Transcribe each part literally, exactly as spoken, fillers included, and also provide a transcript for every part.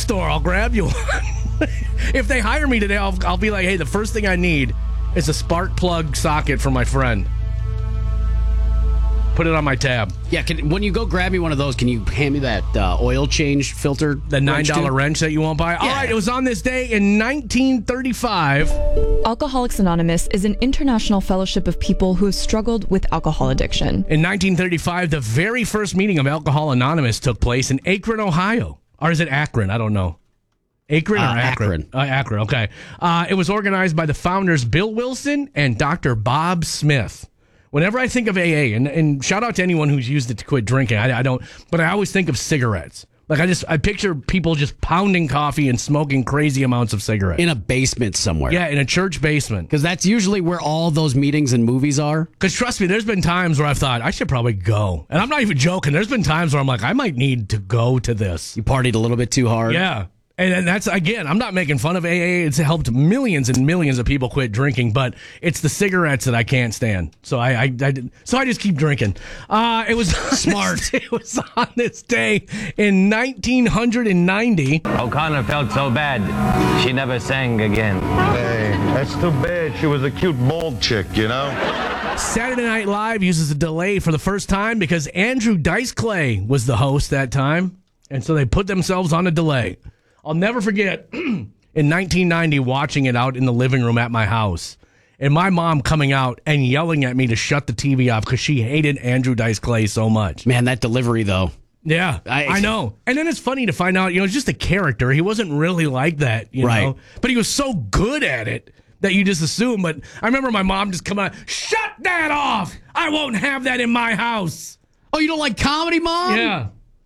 store. I'll grab you one. If they hire me today, I'll, I'll be like, hey, the first thing I need is a spark plug socket for my friend. Put it on my tab. Yeah, can, when you go grab me one of those, can you hand me that uh, oil change filter? The nine dollar wrench, wrench that you won't buy? Yeah. All right, it was on this day in nineteen thirty-five. Alcoholics Anonymous is an international fellowship of people who have struggled with alcohol addiction. In nineteen thirty-five, the very first meeting of Alcohol Anonymous took place in Akron, Ohio. Or is it Akron? I don't know. Akron or uh, Akron? Akron. Uh, Akron, okay. Uh, it was organized by the founders Bill Wilson and Doctor Bob Smith. Whenever I think of A A, and, and shout out to anyone who's used it to quit drinking, I, I don't, but I always think of cigarettes. Like I just, I picture people just pounding coffee and smoking crazy amounts of cigarettes. In a basement somewhere. Yeah, in a church basement. Because that's usually where all those meetings and movies are. Because trust me, there's been times where I've thought, I should probably go. And I'm not even joking. There's been times where I'm like, I might need to go to this. You partied a little bit too hard. Yeah. And, and that's, again, I'm not making fun of A A. It's helped millions and millions of people quit drinking, but it's the cigarettes that I can't stand. So I, I, I did, so I just keep drinking. Uh, it was smart. It was on this day in nineteen ninety. O'Connor felt so bad, she never sang again. Hey, that's too bad. She was a cute bald chick, you know? Saturday Night Live uses a delay for the first time because Andrew Dice Clay was the host that time, and so they put themselves on a delay. I'll never forget in nineteen ninety watching it out in the living room at my house and my mom coming out and yelling at me to shut the T V off because she hated Andrew Dice Clay so much. Man, that delivery, though. Yeah, I, I know. And then it's funny to find out, you know, it's just a character. He wasn't really like that, you right. know, but he was so good at it that you just assume. But I remember my mom just coming out, shut that off. I won't have that in my house. Oh, you don't like comedy, Mom? Yeah.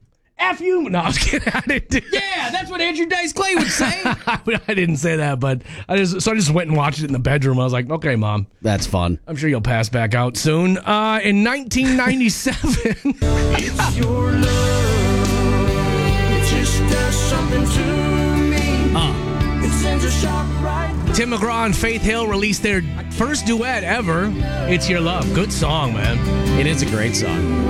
F you. No, I was kidding. I didn't do Yeah, that's what Andrew Dice Clay would say. I didn't say that, but I just so I just went and watched it in the bedroom. I was like, okay, Mom. That's fun. I'm sure you'll pass back out soon. Uh, in nineteen ninety-seven. It's your love. It just does something to me. Uh. It sends a shock right. Tim McGraw and Faith Hill released their first duet ever. It's Your Love. Good song, man. It is a great song.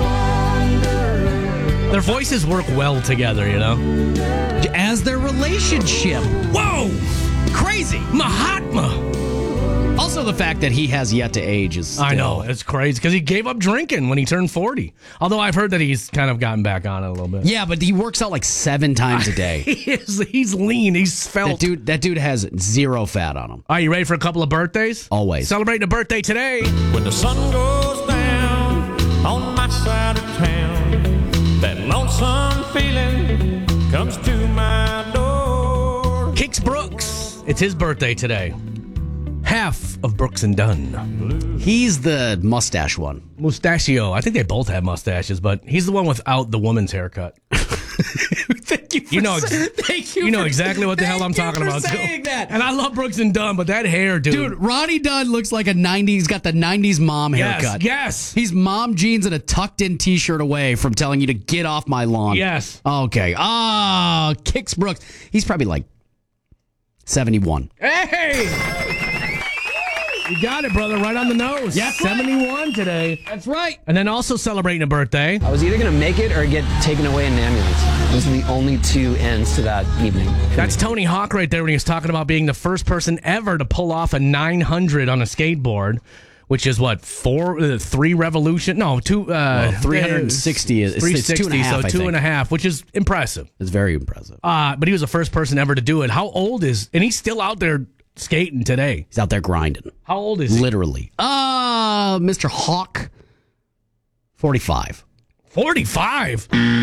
Their voices work well together, you know? As their relationship. Whoa! Crazy. Mahatma! Also, the fact that he has yet to age is still... I know, it's crazy, because he gave up drinking when he turned forty. Although I've heard that he's kind of gotten back on it a little bit. Yeah, but he works out like seven times a day. he is, he's lean, he's svelte. That dude, that dude has zero fat on him. Are you ready for a couple of birthdays? Always. Celebrating a birthday today. When the sun goes down on my side of town, that lonesome feeling comes to my door. Kix Brooks. It's his birthday today. Half of Brooks and Dunn. He's the mustache one. Mustachio. I think they both have mustaches, but he's the one without the woman's haircut. Thank you for You know, ex- saying, thank you you know for, exactly what the hell I'm talking for about, saying too. That. And I love Brooks and Dunn, but that hair, dude. Dude, Ronnie Dunn looks like a nineties, he's got the nineties mom yes, haircut. yes. He's mom jeans and a tucked-in T-shirt away from telling you to get off my lawn. Yes. Okay. Ah, Kix Brooks. He's probably like seventy-one. Hey! You got it, brother. Right on the nose. Yes, seventy-one today. That's right. And then also celebrating a birthday. I was either going to make it or get taken away in an ambulance. Those were the only two ends to that evening. That's Tony Hawk right there when he was talking about being the first person ever to pull off a nine hundred on a skateboard, which is what, four, uh, three revolution? No, two. Uh, Well, three hundred sixty is- it's- three it's two sixty, and a half, so I two think. and a half, which is impressive. It's very impressive. Uh, but he was the first person ever to do it. How old is, and he's still out there skating today. He's out there grinding. How old is he? Literally. Uh, Mister Hawk, forty-five. forty-five?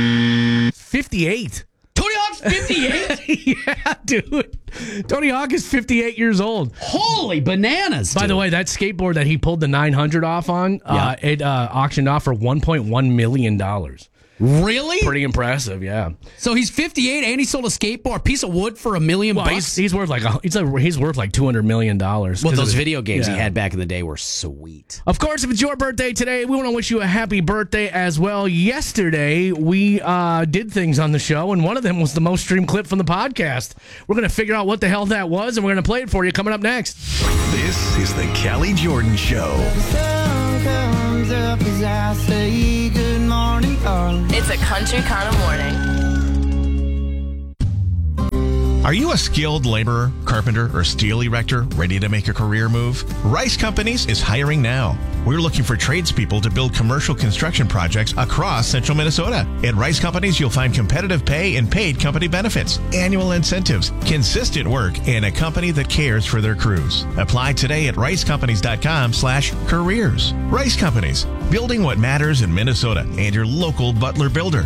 fifty-eight. Tony Hawk's fifty-eight? Yeah, dude. Tony Hawk is fifty-eight years old. Holy bananas, By dude. the way, that skateboard that he pulled the nine hundred off on, uh, it uh, auctioned off for one point one million dollars. Really? Pretty impressive, yeah. So he's fifty-eight and he sold a skateboard, a piece of wood for a million Well, bucks? he's, he's worth like a, he's, a, he's worth like two hundred million dollars. Well, 'cause those of- video games yeah. he had back in the day were sweet. Of course, if it's your birthday today, we want to wish you a happy birthday as well. Yesterday, we uh, did things on the show, and one of them was the most streamed clip from the podcast. We're going to figure out what the hell that was, and we're going to play it for you coming up next. This is the Kelly Jordan Show. The sun comes up as I say good morning, darling. It's a country kind of morning. Are you a skilled laborer, carpenter, or steel erector ready to make a career move? Rice Companies is hiring now. We're looking for tradespeople to build commercial construction projects across central Minnesota. At Rice Companies, you'll find competitive pay and paid company benefits, annual incentives, consistent work, and a company that cares for their crews. Apply today at ricecompanies.com slash careers. Rice Companies, building what matters in Minnesota, and your local Butler builder.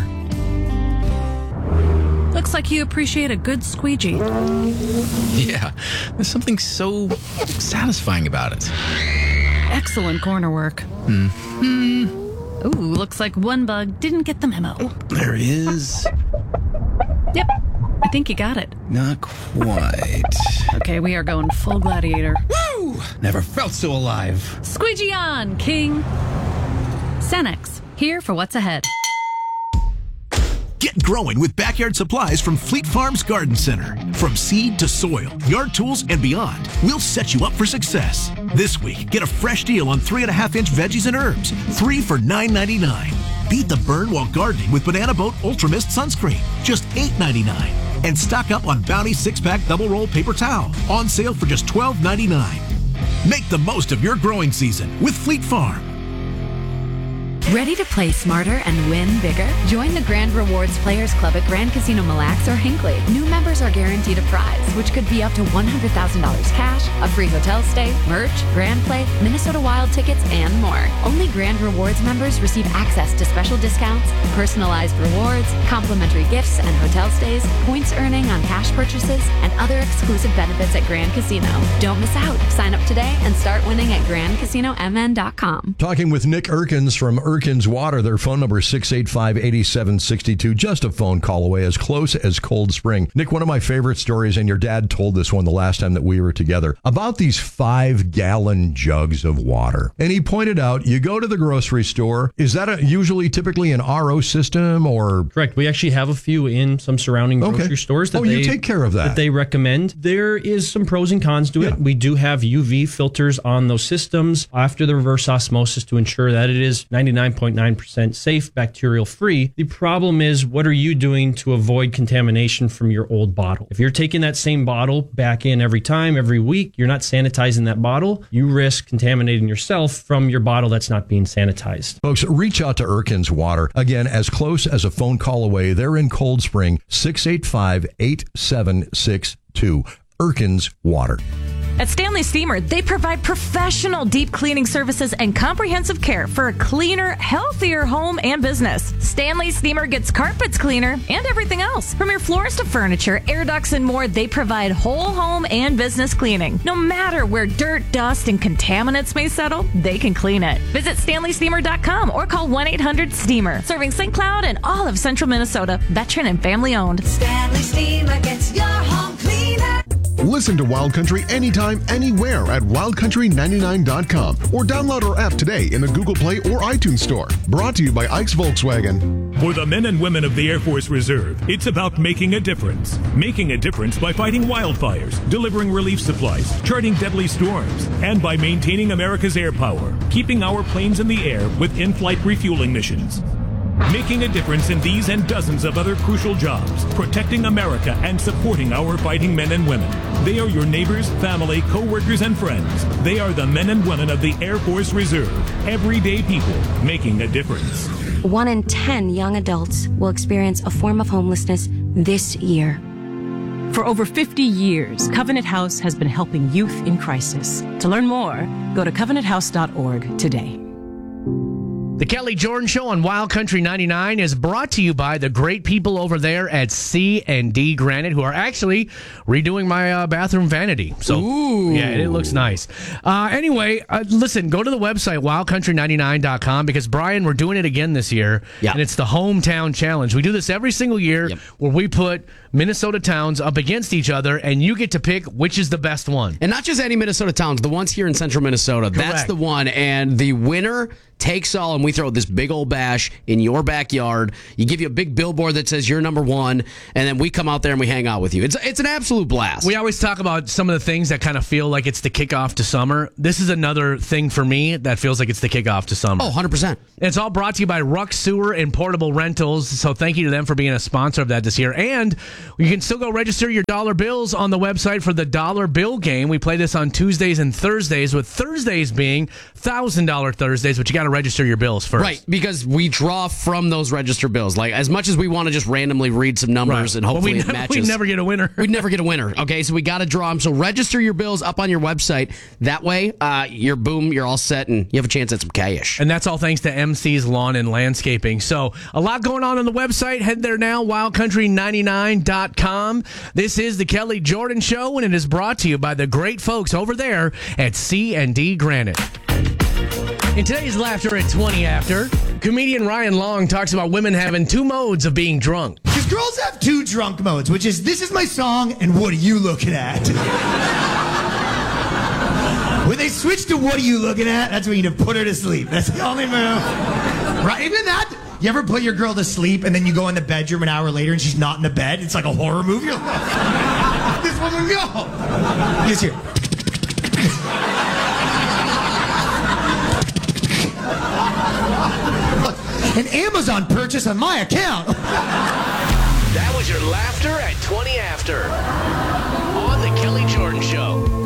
Looks like you appreciate a good squeegee. Yeah, there's something so satisfying about it. Excellent corner work. Hmm. Ooh, looks like one bug didn't get the memo. There is. Yep, I think you got it. Not quite. Okay, we are going full gladiator. Woo! Never felt so alive. Squeegee on, King. Cenex, here for what's ahead. Get growing with backyard supplies from Fleet Farms Garden Center. From seed to soil, yard tools, and beyond, we'll set you up for success. This week, get a fresh deal on three and a half inch veggies and herbs, three for nine ninety-nine. Beat the burn while gardening with Banana Boat Ultra Mist sunscreen, just eight ninety-nine. And stock up on Bounty six pack double roll paper towel, on sale for just twelve ninety-nine. Make the most of your growing season with Fleet Farm. Ready to play smarter and win bigger? Join the Grand Rewards Players Club at Grand Casino Mille Lacs or Hinckley. New members are guaranteed a prize, which could be up to one hundred thousand dollars cash, a free hotel stay, merch, Grand Play, Minnesota Wild tickets, and more. Only Grand Rewards members receive access to special discounts, personalized rewards, complimentary gifts and hotel stays, points earning on cash purchases, and other exclusive benefits at Grand Casino. Don't miss out. Sign up today and start winning at grand casino m n dot com. Talking with Nick Erkins from Erkins Water. Their phone number is six eight five, eight seven six two. Just a phone call away, as close as Cold Spring. Nick, one of my favorite stories, and your dad told this one the last time that we were together, about these five-gallon jugs of water. And he pointed out, you go to the grocery store, is that a, usually typically an R O system or? Correct. We actually have a few in some surrounding grocery okay. stores. That oh, they, you take care of that. That they recommend. There is some pros and cons to yeah. it. We do have U V filters on those systems after the reverse osmosis to ensure that it is ninety-nine point nine percent safe, bacterial free. The problem is, what are you doing to avoid contamination from your old bottle? If you're taking that same bottle back in every time, every week, you're not sanitizing that bottle, you risk contaminating yourself from your bottle that's not being sanitized. Folks, reach out to Erkins Water. Again, as close as a phone call away. They're in Cold Spring, six eight five, eight seven six two. Erkins Water. At Stanley Steamer, they provide professional deep cleaning services and comprehensive care for a cleaner, healthier home and business. Stanley Steamer gets carpets cleaner and everything else. From your floors to furniture, air ducts, and more, they provide whole home and business cleaning. No matter where dirt, dust, and contaminants may settle, they can clean it. Visit stanley steamer dot com or call one eight hundred steamer. Serving Saint Cloud and all of central Minnesota. Veteran and family owned. Stanley Steamer gets your home cleaner. Listen to Wild Country anytime, anywhere at wild country ninety-nine dot com or download our app today in the Google Play or iTunes Store. Brought to you by Ike's Volkswagen. For the men and women of the Air Force Reserve, it's about making a difference. Making a difference by fighting wildfires, delivering relief supplies, charting deadly storms, and by maintaining America's air power, keeping our planes in the air with in-flight refueling missions. Making a difference in these and dozens of other crucial jobs, protecting America and supporting our fighting men and women. They are your neighbors, family, co-workers, and friends. They are the men and women of the Air Force Reserve. Everyday people making a difference. One in ten young adults will experience a form of homelessness this year. For over fifty years, Covenant House has been helping youth in crisis. To learn more, go to covenant house dot org today. The Kelly Jordan Show on Wild Country ninety-nine is brought to you by the great people over there at C and D Granite, who are actually redoing my uh, bathroom vanity. So, Ooh. yeah, it looks nice. Uh, anyway, uh, listen, go to the website, wild country ninety-nine dot com, because, Brian, we're doing it again this year, yeah. and it's the Hometown Challenge. We do this every single year yep. where we put Minnesota towns up against each other, and you get to pick which is the best one. And not just any Minnesota towns, the ones here in central Minnesota. Correct. That's the one, and the winner takes all, and we throw this big old bash in your backyard. You give you a big billboard that says you're number one, and then we come out there and we hang out with you. It's it's an absolute blast. We always talk about some of the things that kind of feel like it's the kickoff to summer. This is another thing for me that feels like it's the kickoff to summer. Oh, one hundred percent. And it's all brought to you by Ruck Sewer and Portable Rentals, so thank you to them for being a sponsor of that this year. And You can still go register your dollar bills on the website for the Dollar Bill Game. We play this on Tuesdays and Thursdays, with Thursdays being one thousand dollars Thursdays, but you got to register your bills first. Right, because we draw from those register bills. Like, as much as we want to just randomly read some numbers Right. and hopefully Well, we it never- matches. we'd never get a winner. We'd never get a winner. Okay, so we got to draw them. So register your bills up on your website. That way, uh, you're boom, you're all set, and you have a chance at some cash. And that's all thanks to M C's Lawn and Landscaping. So a lot going on on the website. Head there now, wild country ninety-nine dot com. This is the Kelly Jordan Show, and it is brought to you by the great folks over there at C and D Granite. In today's Laughter at twenty After, comedian Ryan Long talks about women having two modes of being drunk. Because girls have two drunk modes, which is, this is my song, and what are you looking at? When they switch to what are you looking at, that's when you need to put her to sleep. That's the only move. Right? Even that, you ever put your girl to sleep and then you go in the bedroom an hour later and she's not in the bed? It's like a horror movie. You're like, this woman go. Yes, here. An Amazon purchase on my account. That was your Laughter at twenty After on the Kelly Jordan Show.